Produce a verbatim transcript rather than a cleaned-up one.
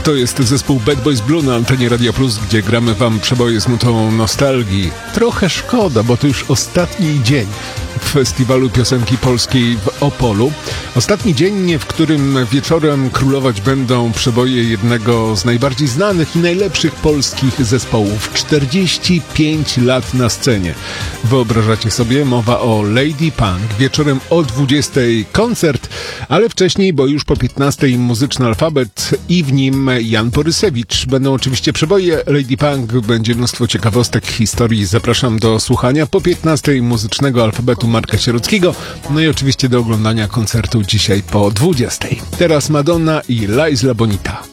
To jest zespół Bad Boys Blue na antenie Radia Plus, gdzie gramy wam przeboje z nutą nostalgii. Trochę szkoda, bo to już ostatni dzień w Festiwalu Piosenki Polskiej w Opolu. Ostatni dzień, w którym wieczorem królować będą przeboje jednego z najbardziej znanych i najlepszych polskich zespołów. czterdzieści pięć lat na scenie. Wyobrażacie sobie? Mowa o Lady Punk. Wieczorem o dwudziestej koncert, ale wcześniej, bo już po piętnastej muzyczny alfabet i w nim Jan Borysewicz. Będą oczywiście przeboje Lady Punk, będzie mnóstwo ciekawostek, historii. Zapraszam do słuchania. Po piętnastej muzycznego alfabetu Marka Sierockiego, no i oczywiście do oglądania koncertu dzisiaj po dwudziestej. Teraz Madonna i La Isla Bonita.